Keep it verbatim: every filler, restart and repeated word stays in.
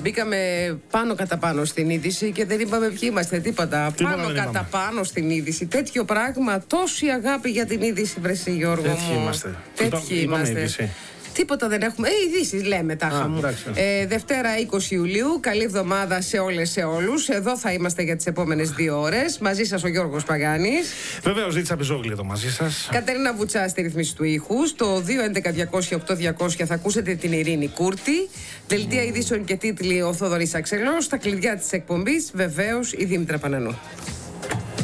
Μπήκαμε πάνω κατά πάνω στην είδηση και δεν είπαμε ποιοι είμαστε, τίποτα. Τίποτα πάνω δεν κατά είπαμε. πάνω στην είδηση. Τέτοιο πράγμα, τόση αγάπη για την είδηση, βρεσί Γιώργο. Τέτοιοι μου. είμαστε. Τέτοιοι Είπαμε είμαστε. είδηση. Τίποτα δεν έχουμε. Ε, ειδήσεις λέμε τάχα Α, μου. ε, Δευτέρα είκοσι Ιουλίου. Καλή εβδομάδα σε όλες, σε όλους. Εδώ θα είμαστε για τις επόμενες δύο ώρες. Μαζί σας ο Γιώργος Παγάνης. Βεβαίως, Ζήτσα Πιζόγλη εδώ μαζί σας. Κατερίνα Βουτσά στη ρυθμίση του ήχου. Στο δύο έντεκα διακόσια οκτώ διακόσια θα ακούσετε την Ειρήνη Κούρτη. Δελτία ειδήσεων και τίτλοι ο Θοδωρής Αξελός. Στα κλειδιά της εκπομπής, βεβαίως, η Δήμητρα Πανανού.